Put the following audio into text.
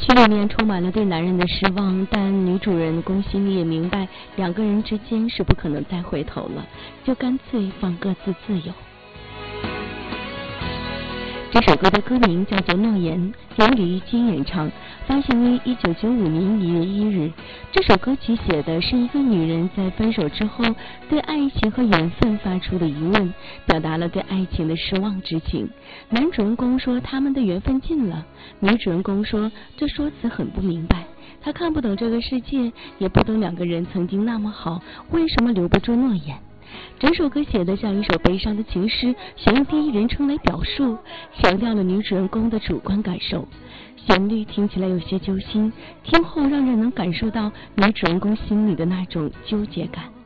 心里面充满了对男人的失望，但女主人公心里也明白两个人之间是不可能再回头了，就干脆放各自自由。这首歌的歌名叫做《诺言》，由李玉金演唱，发行于1995年1月1日。这首歌曲写的是一个女人在分手之后对爱情和缘分发出的疑问，表达了对爱情的失望之情。男主人公说他们的缘分尽了，女主人公说这说辞很不明白，她看不懂这个世界，也不懂两个人曾经那么好，为什么留不住诺言。整首歌写得像一首悲伤的情诗，选用第一人称来表述，强调了女主人公的主观感受。旋律听起来有些揪心，听后让人能感受到女主人公心里的那种纠结感。